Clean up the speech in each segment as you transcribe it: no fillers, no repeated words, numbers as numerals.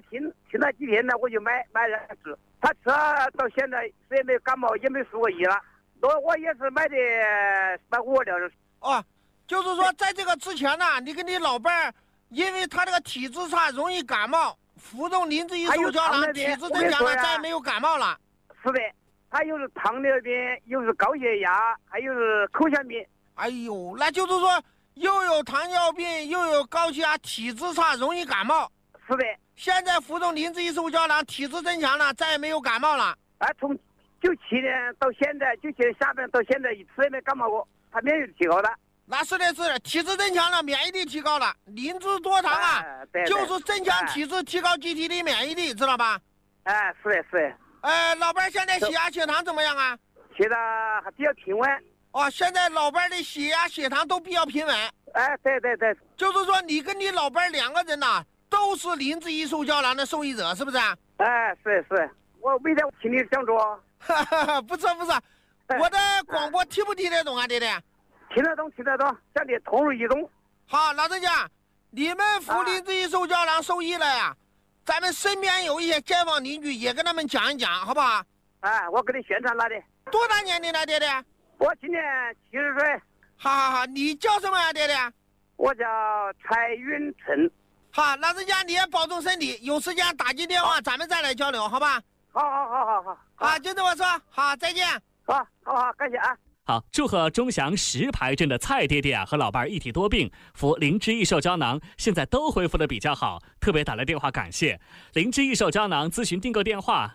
停了几天呢，我就买来吃。他吃了到现在谁也没有感冒，也没输过液了。我也是买5两。 哦，就是说在这个之前呢，你跟你老伴儿，因为他这个体质差，容易感冒，服用灵芝益寿胶囊，体质增强了，再也没有感冒了。 是的，他又是糖尿病，又是高血压，还有是口腔病。 哎呦，那就是说又有糖尿病，又有高血压，体质差，容易感冒。 是的。 现在服用灵芝益寿胶囊，体质增强了，再也没有感冒了。 从97年到现在，97年下半到现在一次也没感冒过，他免疫力提高了。 那是的，是的，体质增强了，免疫力提高了。灵芝多糖啊，就是增强体质，提高机体的免疫力，知道吧？ 是的，是的。 老伴现在血压、血糖怎么样啊？ 血糖还比较平稳。 哦，现在老伴的血压、血糖都比较平稳。 对。 就是说，你跟你老伴2个人呐，都是灵芝益寿胶囊的受益者，是不是？ 是。我每天听你讲着。 不错。我的广播听不听得懂啊，爹爹？ 听得懂，讲的通俗易懂。 好，老人家，你们服灵芝益寿胶囊受益了呀？咱们身边有一些街坊邻居也跟他们讲一讲，好不好？ 我给你宣传了的。 多大年龄了，爹爹？ 我今年70岁。 好，你叫什么呀，爹爹？ 我叫蔡云成。 好，老人家你也保重身体，有时间打进电话，咱们再来交流，好吧？好，就这么说，好，再见。 好，感谢啊。 好，祝贺钟祥石牌镇的蔡爹爹啊和老伴一体多病，服灵芝益寿胶囊，现在都恢复的比较好，特别打来电话感谢。灵芝益寿胶囊咨询订购电话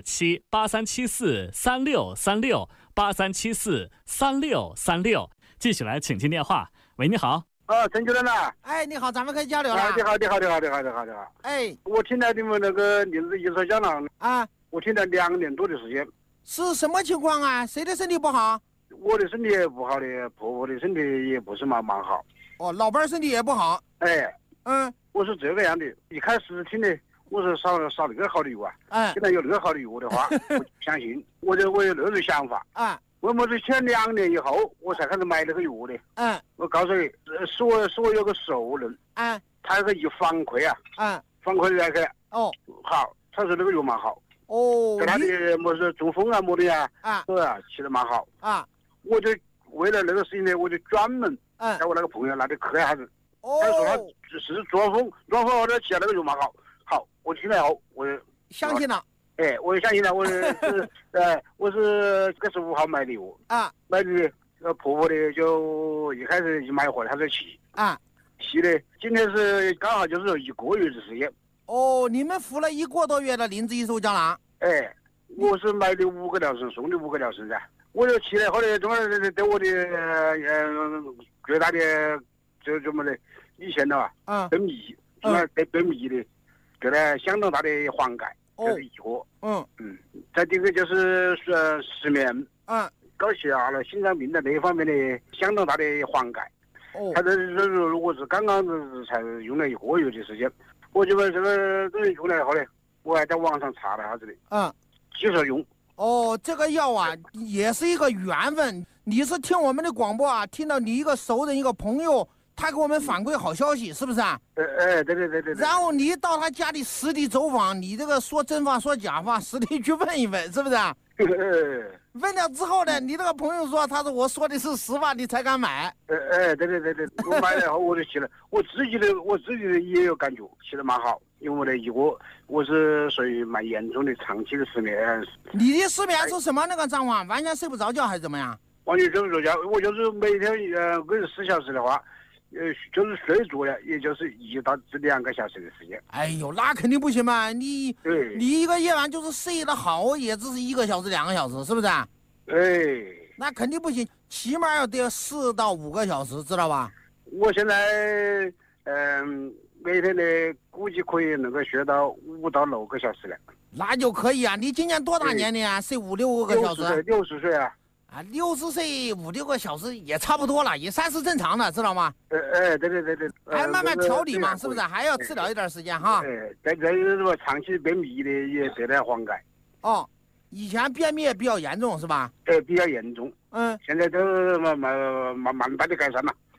027-8374-3636，8374-3636。继续来请进电话。喂，你好。 陈主任呐。 你好，咱们可以交流了。 你好。我听了你们那个灵芝益寿胶囊我听了2年多的时间。 是什么情况啊？谁的身体不好？ 我的身体也不好的，婆婆的身体也不是蛮好。 老伴身体也不好。 我是这个样的。一开始听的我是少那个好的药现在有那个好的药的话，我就相信，我有那种想法我是前2年以后我才开始买那个药的。我告诉你，是我有个熟人他有个一反馈反馈来看好，他说那个药蛮好。在他的么是中风么的吃的蛮好我就为了那个事情呢，我就专门在我那个朋友那里去一下子。他说他是中风后头吃那个药蛮好。好，我听了以后我就相信了。 我就相信了。我是我是15号买的药买的婆婆的就一开始一买回来他就气的。今天是刚好就是1个月的时间。 你们服了1个多月的灵芝益寿胶囊。 我是买的5个疗程，送的5个疗程噻。我就起来后来中间对我的最大的就怎么的以前的得米得米的给他相当大的缓解，就是一个再第一个就是失眠高血压了、心脏病的那一方面的相当大的缓解。他这如果是刚刚才用了1个月的时间，我就把这个东西用了以后呢，我还在网上查了下子的接着用。 这个药也是一个缘分。你是听我们的广播听到你一个熟人一个朋友他给我们反馈好消息，是不是对。 然后你到他家里实地走访，你这个说真话说假话，实地去问一问，是不是问了之后呢，你这个朋友说，他说我说的是实话，你才敢买。 对，我买了以后我就吃了，我自己的也有感觉，吃的蛮好。因为我的我是属于蛮严重的长期的失眠。 你的失眠是什么那个状况？完全睡不着觉还是怎么样？ 完全睡不着觉，我就是每天24小时的话，就是睡着了，也就是1到2个小时的时间。 哎呦，那肯定不行嘛！你一个夜晚就是睡得好，也只是1个小时、2个小时，是不是？那肯定不行，起码要得4到5个小时，知道吧？ 我现在每天的估计可以能够睡到5到6个小时了。 那就可以啊！你今年多大年龄啊？睡5、6个小时 ？60岁啊 ！60岁5、6个小时也差不多了，也算是正常的，知道吗？ 对。 还慢慢调理嘛，是不是？还要治疗一段时间哈。 再如果长期便秘的也得到缓解。 以前便秘也比较严重是吧？ 比较严重。现在都慢慢的改善了。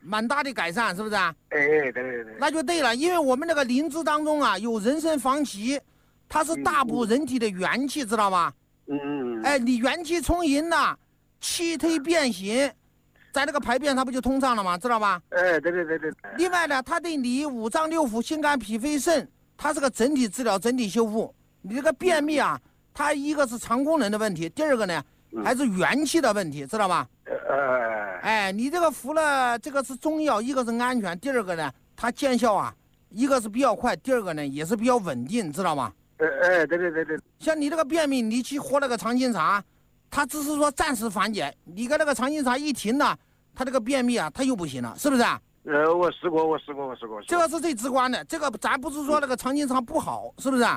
蛮大的改善，是不是？ 对。 那就对了，因为我们这个灵芝当中啊，有人参黄芪，它是大补人体的元气，知道吧？你元气充盈了，气推变形，在这个排便它不就通畅了吗？知道吧？ 对。 另外呢，它对你五脏六腑、心肝脾肺肾，它是个整体治疗、整体修复。你这个便秘啊，它一个是肠功能的问题，第二个呢还是元气的问题，知道吧？你这个服了，这个是中药，一个是安全，第二个呢它见效啊，一个是比较快，第二个呢也是比较稳定，知道吗？ 对。 像你这个便秘，你去喝那个长青茶，它只是说暂时缓解，你跟那个长青茶一停呢，它这个便秘啊，它又不行了，是不是？ 我试过。 这个是最直观的，这个咱不是说那个长青茶不好，是不是？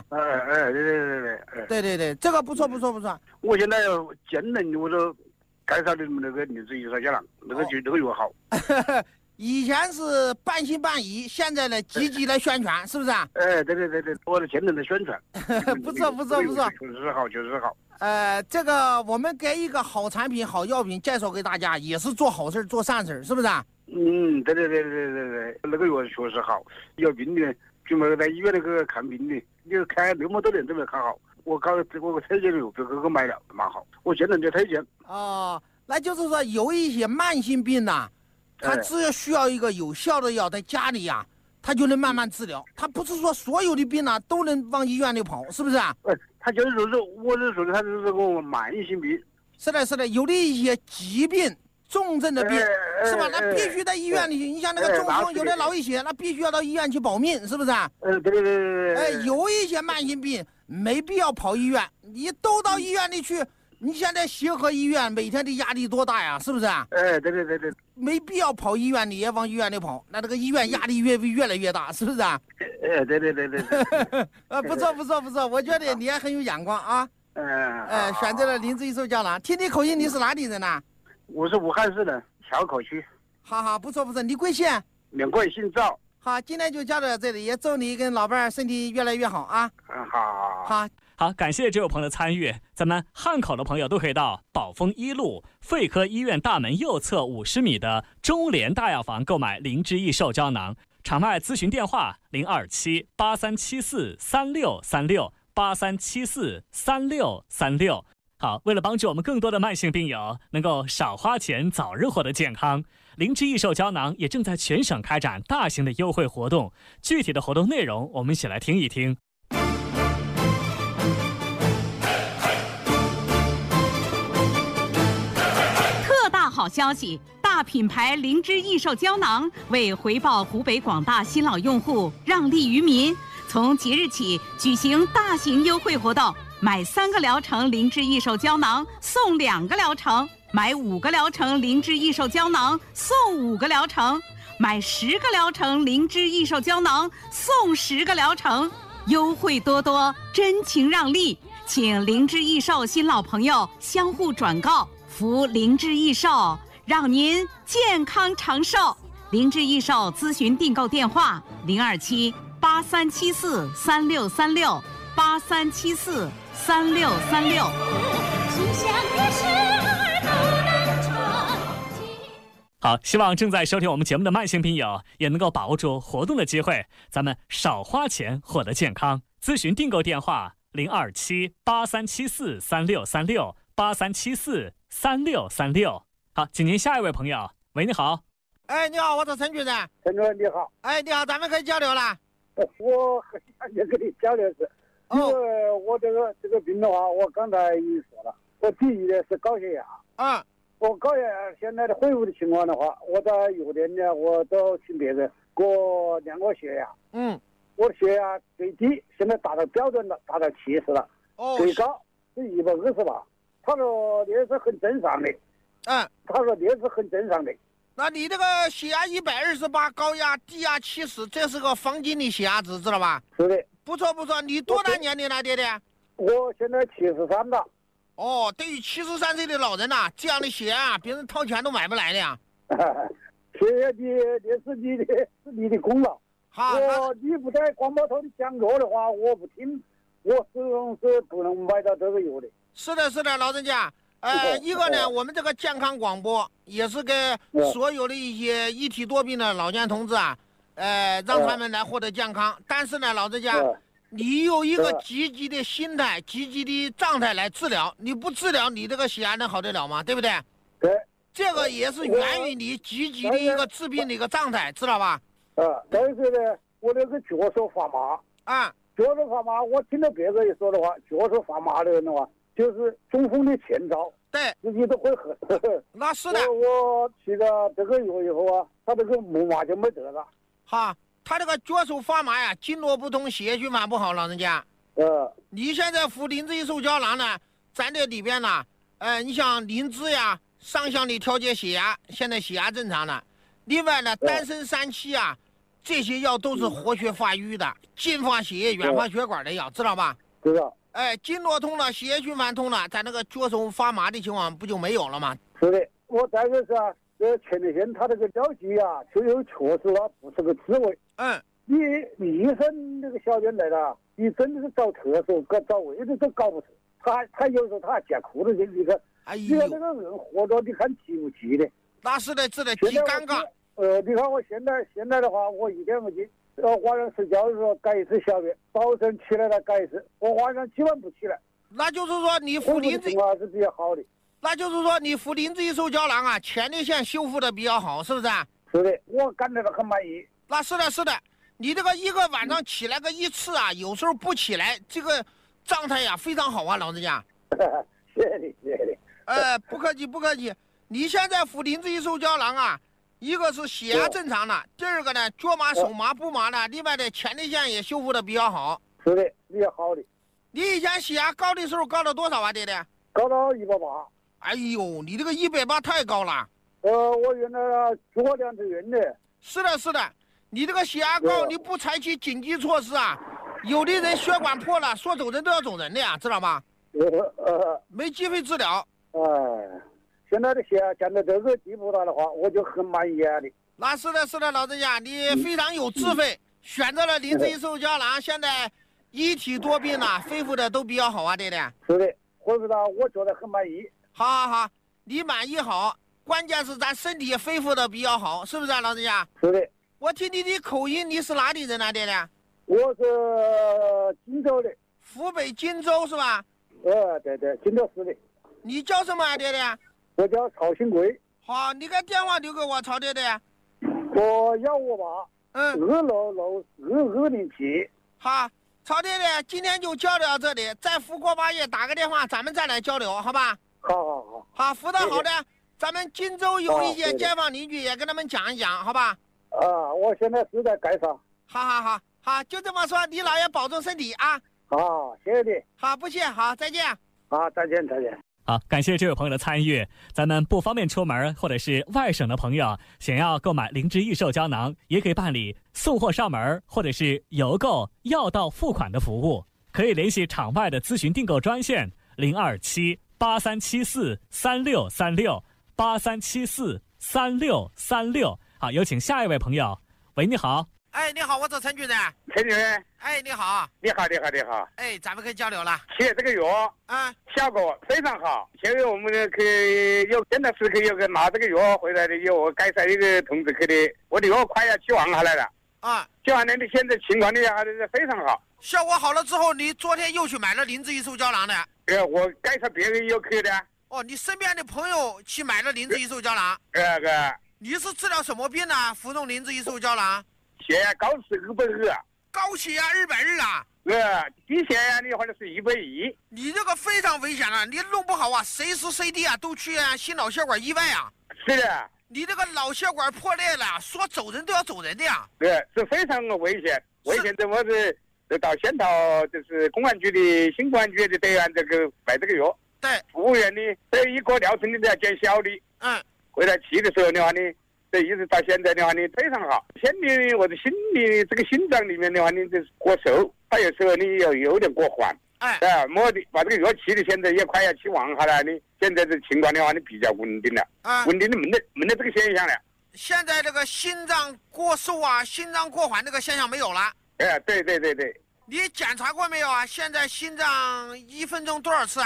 对，这个不错。 我现在见人，我都介绍你们那个灵芝益寿胶囊，那个药好。 以前是半信半疑，现在呢积极来宣传，是不是？ 对，我的见人的宣传。 不错。 确实好。 这个我们给一个好产品、好药品介绍给大家，也是做好事、做善事，是不是？ 对，那个药确实好。有病的，专门在医院那个看病的，你看那么多年都没看好。我推荐的药，别个买了，蛮好。我见人就推荐。 那就是说有一些慢性病呐，他只要需要一个有效的药在家里呀，他就能慢慢治疗。他不是说所有的病呢都能往医院里跑，是不是？ 他就是说我是说的，他就是个慢性病。 是的，有的一些疾病。重症的病是吧？那必须在医院里去。你像那个中风，有的脑溢血，那必须要到医院去保命，是不是？ 对。 有一些慢性病没必要跑医院，你都到医院里去。你现在协和医院每天的压力多大呀？是不是？ 对。 没必要跑医院，你也往医院里跑，那这个医院压力越来越大，是不是？ 对。 不错，我觉得你也很有眼光啊。选择了灵芝益寿胶囊。听你口音，你是哪里人呐？ 我是武汉市的硚口区。 好，不错。你贵县？ 免贵，姓赵。 好，今天就交到这里，也祝你跟老伴儿身体越来越好啊。 好，感谢这位朋友的参与。咱们汉口的朋友都可以到宝丰1路肺科医院大门右侧50米的中联大药房购买灵芝益寿胶囊。场外咨询电话027-8374-3636，8374-3636。好，为了帮助我们更多的慢性病友能够少花钱早日获得健康，灵芝益寿胶囊也正在全省开展大型的优惠活动。具体的活动内容我们一起来听一听。 特大好消息，大品牌灵芝益寿胶囊为回报湖北广大新老用户，让利于民，从即日起举行大型优惠活动，买3个疗程灵芝益寿胶囊送2个疗程，买5个疗程灵芝益寿胶囊送5个疗程，买10个疗程灵芝益寿胶囊送10个疗程，优惠多多，真情让利，请灵芝益寿新老朋友相互转告，服灵芝益寿，让您健康长寿。灵芝益寿咨询订购电话027-8374-3636，8374-3636。 好，希望正在收听我们节目的慢性病友也能够把握住活动的机会，咱们少花钱获得健康。咨询订购电话027-8374-3636，8374-3636。好，请您下一位朋友。喂，你好。 你好，我是陈主任。 陈主任你好。 你好，咱们可以交流了。 我很想跟你交流是，因为我这个病的话，我刚才已经说了，我第一呢是高血压。我高血压现在的恢复的情况的话，我在有点呢，我都请别人给我量过血压。我的血压最低现在达到标准了，达到70了。最高是128。他说这是很正常的。他说这是很正常的。 那你这个血压128，高压低压70，这是个方经的血压值，知道吧？ 是的。 不错。你多大年龄了，爹爹？ 我现在73了。 对于73岁的老人呐，这样的血压别人掏钱都买不来的呀。 谢谢你，这是你的功劳。你不在广播头里讲课的话，我不听，我始终是不能买到这个药的。 是的，老人家。 一个呢，我们这个健康广播也是给所有的一些一体多病的老年同志啊，让他们来获得健康。但是呢，老人家，你有一个积极的心态、积极的状态来治疗，你不治疗，你这个血压能好得了吗？对不对？ 对。 这个也是源于你积极的一个治病的一个状态，知道吧？ 但是呢，我那个脚手发麻脚手发麻，我听到别人一说的话，脚手发麻的人的话，就是中风的前兆。 对， 自己都会很。 那是的。 我吃了这个药以后啊，他这个木麻就没得了。 哈，他这个脚手发麻呀，经络不通，血液循环不好，老人家。你现在服灵芝益寿胶囊呢，在这里边呢，你像灵芝呀，上向的调节血压，现在血压正常了。另外呢，丹参三七啊，这些药都是活血化瘀的，净化血液、软化血管的药，知道吧？ 知道。 经络通了，血液循环通了，咱那个脚手发麻的情况不就没有了吗？ 是的，我再个是前列腺他这个药剂啊，就有确实了，不是个滋味。你医生那个小姐来了，你真的是找厕所、找位置都搞不成。他有时候他还夹裤子进去看。你看那个人活着，你看急不急的？ 那是的，是的，极尴尬。 你看我现在的话，我一天不进。晚上睡觉的时候改一次小便，早晨起来了改一次，我晚上基本不起来。 那就是说你服灵芝还是比较好的。 那就是说你服灵芝益寿胶囊啊，前列腺修复的比较好，是不是？ 是的，我感觉到很满意。 那是的，是的，你这个一个晚上起来个一次啊，有时候不起来，这个状态呀非常好啊，老人家。 谢谢你，谢谢你。不客气，不客气。你现在服灵芝益寿胶囊啊。一个是血压正常的，第二个呢，脚麻手麻不麻的，另外的前列腺也修复的比较好。 是的，比较好的。 你以前血压高的时候高到多少啊，爹爹？ 高到180。 哎呦，你这个180太高了。 我原来住过2次院的。 是的，是的，你这个血压高，你不采取紧急措施啊，有的人血管破了，说走人都要走人的呀，知道吗？没机会治疗。 现在的血压降到这个地步了的话，我就很满意啊的。 那是的，是的，老人家，你非常有智慧，选择了灵芝益寿胶囊，现在一体多病啊，恢复的都比较好啊，爹爹。 是的，恢复的我觉得很满意。 好，你满意好，关键是咱身体恢复的比较好，是不是啊，老人家？ 是的。 我听你的口音，你是哪里人啊，爹爹？ 我是荆州的。 湖北荆州是吧？ 对，荆州市的。 你叫什么啊，爹爹？ 我叫曹新贵。 好，你个电话留给我，曹爹爹。 我158。2662207。 好，曹爹爹，今天就交流到这里，再福过8夜打个电话，咱们再来交流，好吧？好，福的好的，咱们荆州有一些街坊邻居也跟他们讲一讲，好吧？ 我现在是在街上。 好，就这么说，你姥爷保重身体啊。 好，谢谢你。 好，不谢，好，再见。 好，再见。 好，感谢这位朋友的参与。咱们不方便出门或者是外省的朋友，想要购买灵芝益寿胶囊，也可以办理送货上门或者是邮购药到付款的服务。可以联系场外的咨询订购专线027-8374-3636，8374-3636。好，有请下一位朋友。喂，你好。 你好，我是陈局长。 陈局。 你好。 你好。 咱们可以交流了。 其实这个药效果非常好。现在我们可以现在是可以有个拿这个药回来的，有改善一个同志去的，我的药快要期望下来了。期望的现在情况的还是非常好。 效果好了之后，你昨天又去买了灵芝益寿胶囊的？ 我改善别人有去的。 你身边的朋友去买了灵芝益寿胶囊？你是治疗什么病呢？服用灵芝益寿胶囊？ 血压高是220。 高血压220啊？ 低血压的话是110。 你这个非常危险了，你弄不好啊，随时随地啊都去心脑血管意外啊。 是的。 你这个脑血管破裂了，说走人都要走人的呀。 是非常危险。危险的我是到先到就是公安局的新公安局的对岸这个卖这个药。 对。 服务员的这一个疗程的都要减小的。回来去的时候的话呢，这一直到现在的话呢非常好。心里或者心里这个心脏里面的话呢就是过瘦，它有时候你有点过缓。摸的把这个药吃的现在也快要期望下来呢，现在这情况的话呢比较稳定了。稳定的没得这个现象了。 现在这个心脏过瘦啊，心脏过缓这个现象没有了。 对。 你检查过没有啊？现在心脏1分钟多少次啊？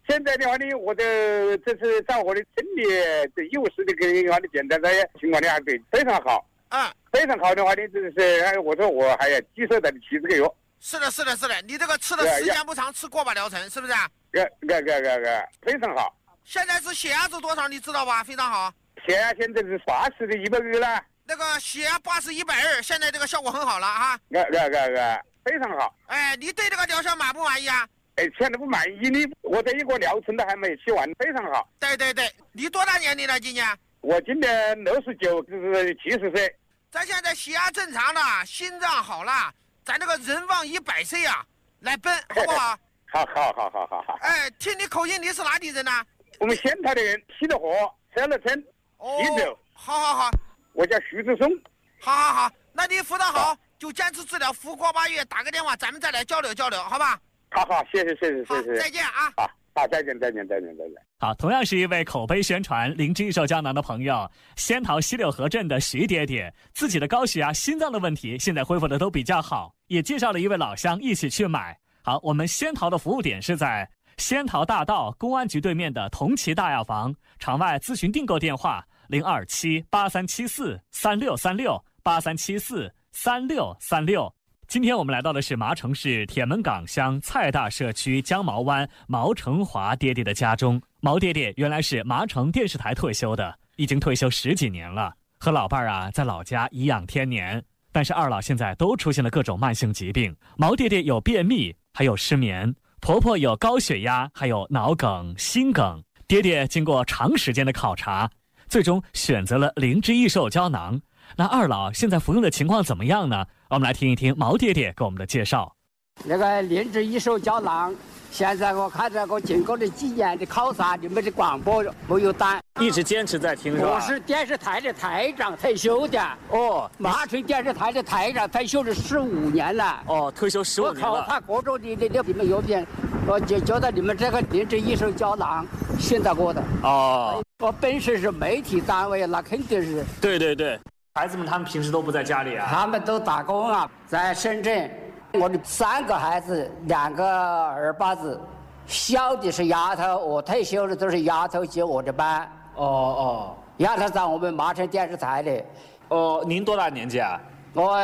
现在的话呢，我的这次找我的身体这有时的跟我的健康这情况呢还对非常好啊，非常好的话呢，就是我说我还要几手在70个月。 是的，你这个吃的时间不长，吃锅巴疗程是不是？ 非常好。 现在是血压是多少？你知道吧？非常好。 血压现在是80的120了。 那个血压80、120，现在这个效果很好了啊。 非常好。 哎，你对这个疗效满不满意啊？ 现在不满意呢，我这一个疗程都还没吃完，非常好。 对，你多大年龄了？今年？ 我今年69，就是70岁。 咱现在血压正常了，心脏好了，咱这个人往100岁啊来奔，好不好？ 好。 哎，听你口音，你是哪里人呢？ 我们仙桃的人，西德河山乐村西州。 好。 我叫徐志松。 好，那你辅导好，就坚持治疗，服过8月，打个电话，咱们再来交流，好吧？ 好，谢谢。 好，再见啊！ 好，再见。 好，同样是一位口碑宣传灵芝益寿胶囊的朋友，仙桃西柳河镇的徐爹爹，自己的高血压、心脏的问题现在恢复的都比较好，也介绍了一位老乡一起去买。好，我们仙桃的服务点是在仙桃大道公安局对面的同齐大药房，场外咨询订购电话027-8374-3636，8374-3636。今天我们来到的是麻城市铁门岗乡蔡大社区江毛湾毛成华爹爹的家中。毛爹爹原来是麻城电视台退休的，已经退休10几年了，和老伴儿在老家颐养天年。但是二老现在都出现了各种慢性疾病，毛爹爹有便秘，还有失眠，婆婆有高血压，还有脑梗、心梗。爹爹经过长时间的考察，最终选择了灵芝益寿胶囊。那二老现在服用的情况怎么样呢？我们来听一听毛爹爹给我们的介绍。 那个灵芝益寿胶囊，现在我看这个经过了几年的考察，你们的广播没有单， 一直坚持在听是吧？ 我是电视台的台长退休的。麻城电视台的台长退休了15年了。 退休15年了。 我考察各种的你们邮件，我就觉得你们这个灵芝益寿胶囊信得过的。我本身是媒体单位，那肯定是。 对。孩子们他们平时都不在家里啊？ 他们都打工啊，在深圳。我的3个孩子，2个儿把子，小的是丫头，我退休了都是丫头接我的班。丫头在我们麻城电视台的。 您多大年纪啊？ 我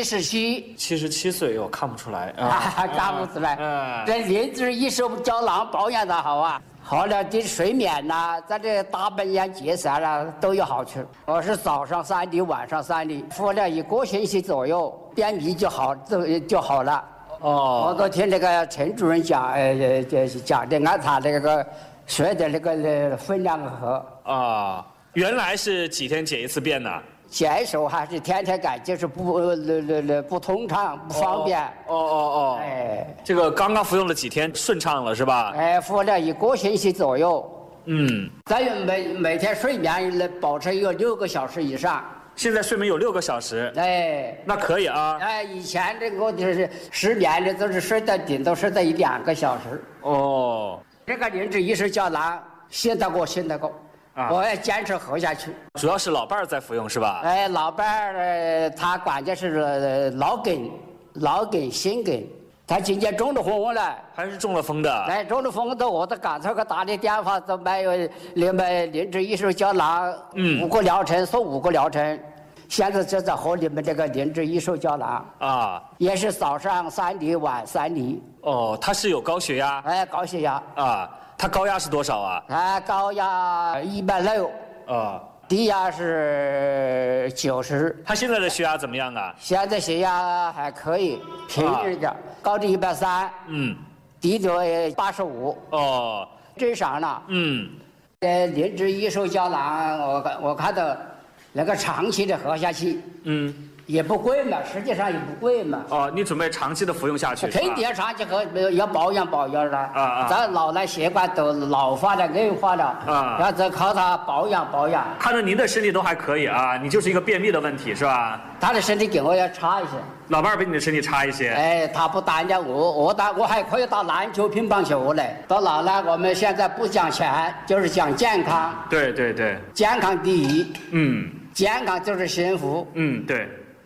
77。 77岁，我看不出来看不出来。这灵芝益寿胶囊保养的好啊。好了，对睡眠呐，咱这大本营结散啊都有好处。我是早上3粒，晚上3粒，服了1个星期左右，便秘就好了。我都听那个陈主任讲的，按他那个睡的那个分量喝。 原来是几天解一次便呢？ 解手还是天天改，就是不通畅，不方便。 这个刚刚服用了几天，顺畅了是吧？ 服了1个星期左右。咱每天睡眠保持有6个小时以上。 现在睡眠有6个小时。那可以啊。 以前这个就是失眠的，都是睡到顶多睡到1-2个小时。这个灵芝益寿胶囊信得过。我要坚持喝下去。 主要是老伴儿在服用是吧？ 老伴儿他关键是脑梗、心梗，他今年中了风了。 还是中了风的？ 中了风的，我都赶快给打的电话，都买灵芝益寿胶囊，5个疗程，送5个疗程。现在就在喝你们这个灵芝益寿胶囊也是早上3粒，晚3粒。 他是有高血压？ 高血压他高压是多少啊？ 他高压160，低压是90。 他现在的血压怎么样啊？ 现在血压还可以，平日的，高的130，低的85。正常了。灵芝益寿胶囊，我看到那个长期的喝下去，也不贵嘛，实际上也不贵嘛。 你准备长期的服用下去？ 肯定长期喝，要保养了。咱老来血管都老化了、硬化了，要再靠它保养。 看着您的身体都还可以啊，你就是一个便秘的问题是吧？ 他的身体跟我要差一些。 老伴儿比你的身体差一些。 他不单讲我还可以打篮球、乒乓球嘞。到老了，我们现在不讲钱，就是讲健康。 对。 健康第一。健康就是幸福。 对。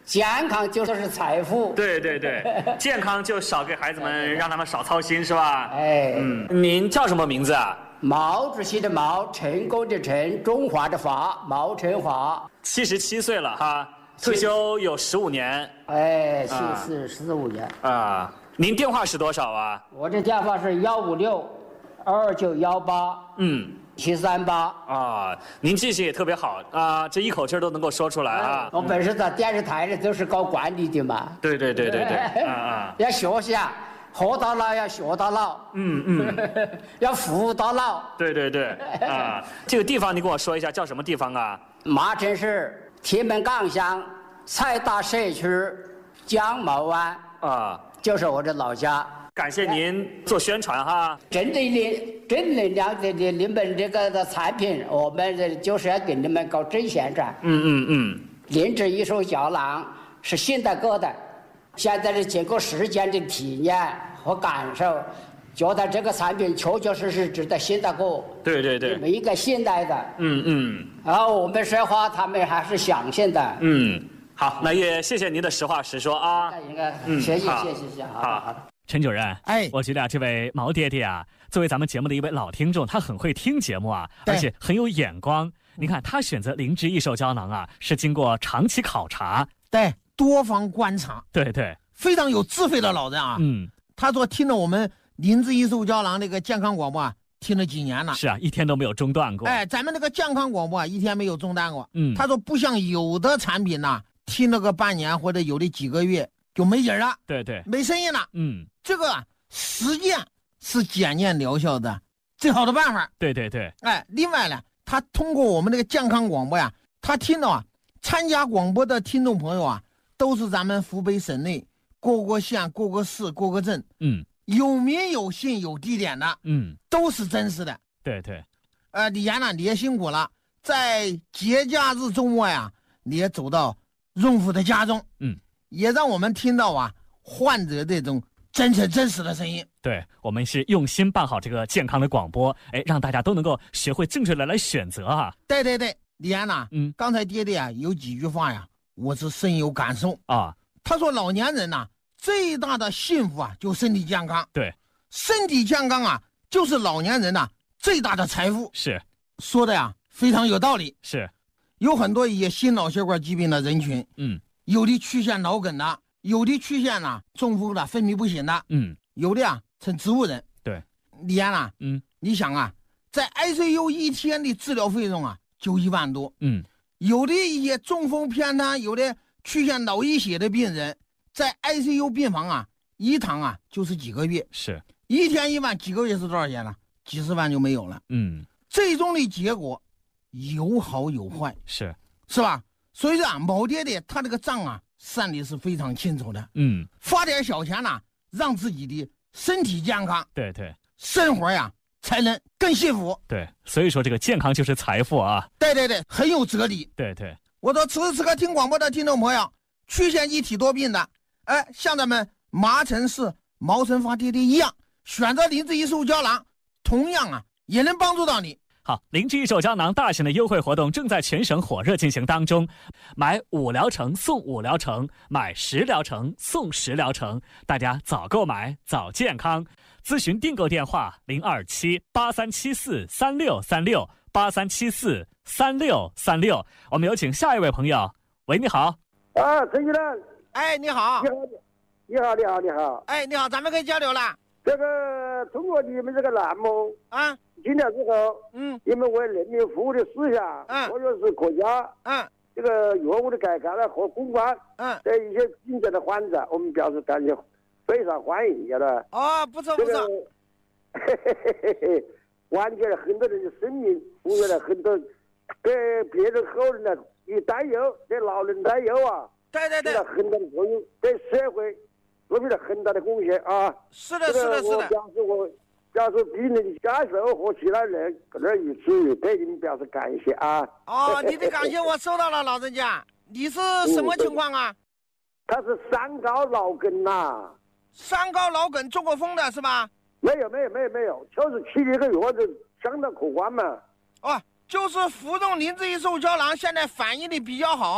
健康就是财富。 对对对，健康就少给孩子们，让他们少操心，是吧？ 哎， 您叫什么名字啊？ 毛主席的毛，成功的成，中华的华，毛成华。 77岁了哈，退休有15年。 哎，15年。 啊，您电话是多少啊？ 我的电话是156-2918。738 啊，您记性也特别好啊，这一口气都能够说出来啊。 我本身在电视台里都是搞管理的嘛。 对， 要学习啊，活到老要学到老。要服到老。 对啊，这个地方你跟我说一下叫什么地方啊？ 麻城市天门岗乡蔡大社区江毛湾啊，就是我的老家。 感谢您做宣传哈。 正能量的你们这个的产品，我们就是要给你们搞正宣传。林芝艺术胶囊是现代歌的，现在是经过时间的体验和感受，觉得这个产品确确实实值得现代歌。 对， 每一个现代的。然后我们说话，他们还是相信的。 好，那也谢谢您的实话实说啊。 应该，谢谢。 好。陈主任，我觉得这位毛爹爹啊，作为咱们节目的一位老听众，他很会听节目啊，而且很有眼光。你看他选择灵芝益寿胶囊啊，是经过长期考察， 对，多方观察， 对， 非常有智慧的老人啊。他说听了我们灵芝益寿胶囊那个健康广播啊，听了几年了。 是啊，一天都没有中断过。 咱们那个健康广播啊，一天没有中断过。他说不像有的产品呐，听了个半年或者有的几个月就没劲了， 对， 没声音了。这个实践是检验疗效的最好的办法。 对。 另外呢，他通过我们这个健康广播呀，他听到啊，参加广播的听众朋友啊，都是咱们湖北省内各个县、各个市、各个镇，有名有姓有地点的，都是真实的。 对。 李岩呢，你也辛苦了，在节假日周末呀，你也走到用户的家中，也让我们听到啊患者这种真诚真实的声音。 对，我们是用心办好这个健康的广播，让大家都能够学会正确的来选择啊。 对，李安呐，刚才爹爹啊有几句话呀，我是深有感受啊。他说老年人呐，最大的幸福啊，就身体健康。 对， 身体健康啊，就是老年人呐最大的财富。 是， 说的呀非常有道理。 是， 有很多也心脑血管疾病的人群，有的出现脑梗的。有的出现呢中风的、分泌不行的，有的啊成植物人。对，李安啊，你想啊，在 ICU 一天的治疗费用啊就1万多，有的一些中风偏瘫，有的出现脑溢血的病人，在 ICU 病房啊一躺啊就是几个月， 是一天1万，几个月是多少钱呢？几十万就没有了。最终的结果有好有坏，是吧？所以说啊，毛爹爹他这个账啊算的是非常清楚的。花点小钱呐，让自己的身体健康， 对， 生活呀才能更幸福。 对，所以说这个健康就是财富啊。 对，很有哲理。 对， 我说此时此刻听广播的听众朋友，出现一体多病的，像咱们麻城市毛成发爹爹一样，选择灵芝益寿胶囊，同样啊也能帮助到你。 好，灵芝益寿胶囊大型的优惠活动正在全省火热进行当中，买5疗程送5疗程，买10疗程送10疗程，大家早购买早健康。咨询订购电话027-8374-3636，8374-3636。我们有请下一位朋友。喂，你好。 陈先生。 你好。 你好。 你好，咱们可以交流了。 这个通过你们这个栏目啊。听了之后，你们为人民服务的思想，或者是国家，这个药物的改革了和公关，这一些紧急的患者，我们表示感谢，非常欢迎，晓得。 不错。 挽救了很多人的生命，服务了很多给别人后人的担忧，给老人担忧啊， 对， 起了很大的作用，对社会做出了很大的贡献啊。 是的。 表示病人的家属和其他人搁这一起对你们表示感谢啊！ 你的感谢我收到了，老人家。你是什么情况啊？ 他是三高脑梗呐。 三高脑梗中过风的是吧？ 没有，就是吃了一个药就相当可观嘛。 就是服用灵芝益寿胶囊，现在反应的比较好。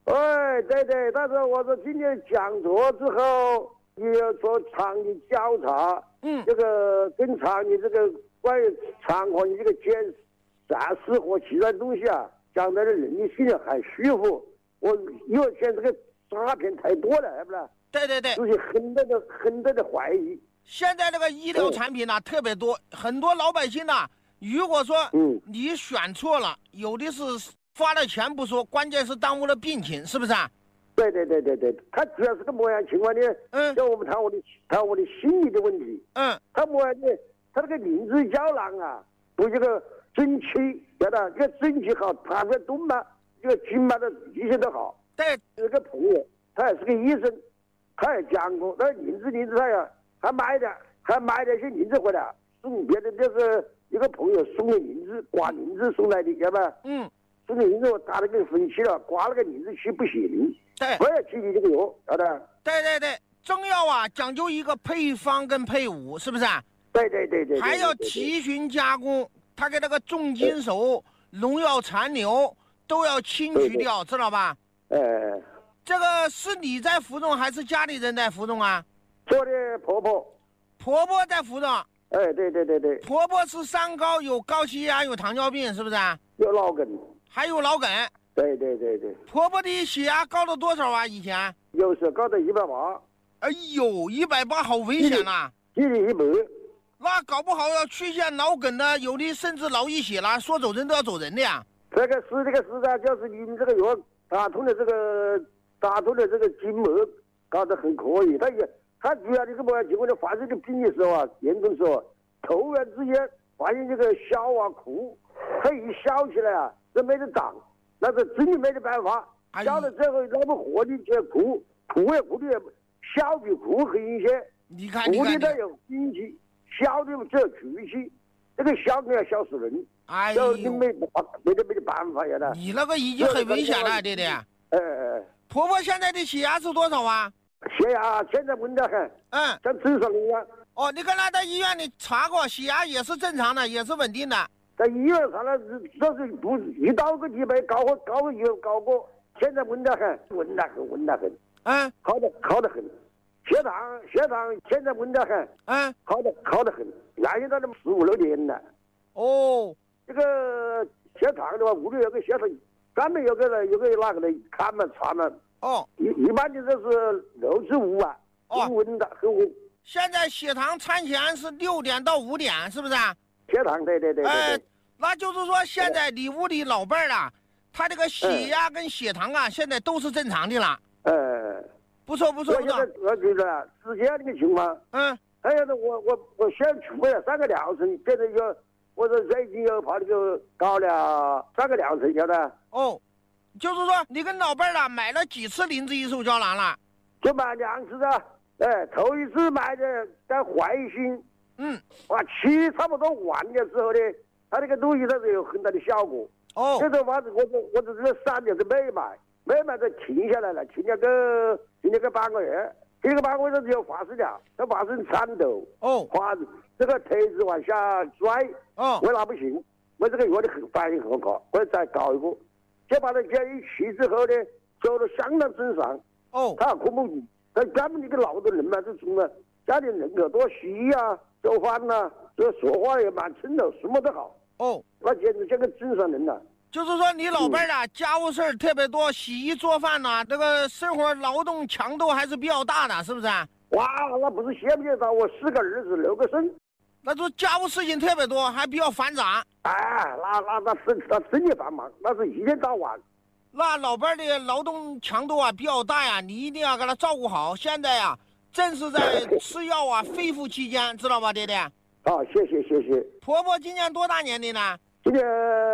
哎，对对，但是我说今天讲座之后，你要做厂里调查，这个跟厂里这个关于厂况的这个监察事或其他东西啊，讲的人民心里很舒服。我因为现在这个诈骗太多了，是不是？ 对对对， 就是很多的怀疑。 现在这个医疗产品呢特别多，很多老百姓呢，如果说你选错了，有的是花了钱不说，关键是耽误了病情，是不是啊？ 对，他主要是个么样情况呢？叫我们谈我的心理的问题。他么样呢？他那个灵芝胶囊啊，对这个整体，晓得这个整体好，他这动脉、这个静脉的一切都好。 对， 这个朋友，他也是个医生，他也讲过，那灵芝他呀，还买了一些灵芝回来，送别的就是一个朋友送的灵芝，刮灵芝送来的，晓得吧？送的灵芝我打了个分期了，刮了个灵芝期不行。 对， 我也提你这个药，晓得？ 对，中药啊讲究一个配方跟配伍，是不是啊？ 对， 还要提纯加工，它给那个重金属、农药残留都要清除掉，知道吧？这个是你在服用还是家里人在服用啊？ 做的婆婆在服用。 对。 婆婆是三高，有高血压，有糖尿病，是不是啊？ 有脑梗。 还有脑梗。 对。 婆婆的血压高到多少啊？以前？ 有时候高到180。 哎呦，180好危险呐！ 距离100。 那搞不好要出现脑梗的，有的甚至脑溢血了，说走人都要走人的呀。 这个是啊，就是你这个药打通了这个筋膜，搞得很可以。他主要的个么样情况呢？发生这个病的时候啊，严重的时候，突然之间发现这个小啊哭，他一小起来啊，这没得长，那是真的没得办法。小了之后，那么活的就哭也哭的，小比哭很明显。 你看， 哭的它有运气，小的只有出气，这个小的要小死人。 哎呦， 没得办法呀的。 你那个已经很危险了，对的。婆婆现在的血压是多少啊？ 血压现在稳得很，像正常一样。 哦，你跟他在医院里查过，血压也是正常的，也是稳定的。在医院上了，这是不一到个地没高有高过，现在稳得很。好得很。血糖现在稳得很。好得很。原先到那么4、5、6年了。 哦， 这个血糖的话，屋里有个血糖，专门有个哪个来看嘛查嘛。一般的都是6至5啊，很稳的，很稳。 现在血糖参前是6点到5点，是不是啊？ 血糖对。 那就是说现在你屋里老辈儿了，他这个血压跟血糖啊，现在都是正常的了。不错。我觉得是这样的一个情况。还有呢，我先出了3个疗程，现在我说最近又跑搞了3个疗程，晓得？ 就是说你跟老辈儿了买了几次灵芝益寿胶囊了？ 就买2次的。头一次买的在怀兴，差不多完的时候呢，它这个东西它是有很大的效果。这个房子我这3年是没买就停下来了，停了个半个月，这个半个月就发生了，它发生颤抖，这个腿子往下拽，我那不行，我这个药的反应很好，我再搞一个，就把它这一去之后呢，走得相当正常。他可不，咱们这个老的人嘛，这种呢，家里人口多，洗衣啊、做饭呐，这说话也蛮称头，什么都好。那简直像个正常人了。 就是说你老辈儿啊，家务事儿特别多，洗衣做饭呐，这个生活劳动强度还是比较大的，是不是？ 哇，那不是嫌不嫌少，我4个儿子6个孙， 那都家务事情特别多，还比较繁杂。 那真的繁忙，那是一天到晚。 那老辈儿的劳动强度啊比较大呀，你一定要给他照顾好。现在呀，正是在吃药啊恢复期间，知道吧，爹爹？ 谢谢。 婆婆今年多大年龄呢？ 今年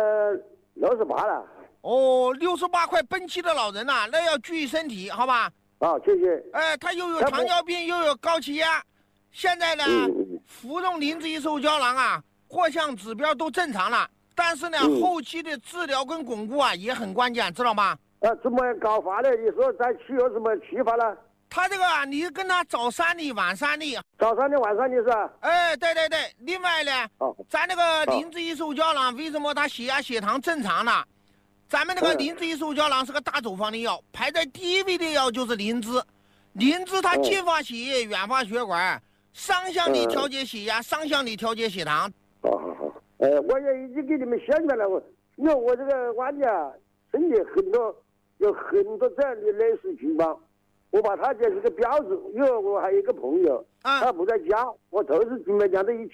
68了。 68快奔7的老人了，那要注意身体，好吧？ 谢谢。 他又有糖尿病，又有高血压，现在呢，服用灵芝益寿胶囊啊，各项指标都正常了。但是呢，后期的治疗跟巩固啊也很关键，知道吗？ 怎么搞法呢？你说咱去有什么去法呢？ 他这个啊，你跟他早3粒，晚3粒。 早3粒，晚3粒是吧？ 对。另外呢，咱那个灵芝益寿胶囊为什么他血压、血糖正常呢？ 咱们那个灵芝益寿胶囊是个大处方的药，排在第一位的药就是灵芝。灵芝它近发血液，远发血管，上向里调节血压，上向里调节血糖。 好。我也已经给你们宣传了，因为我这个娃家身体有很多这样的类似情况，我把他这是个标志。因为我还有一个朋友，他不在家，我都是准备两在一起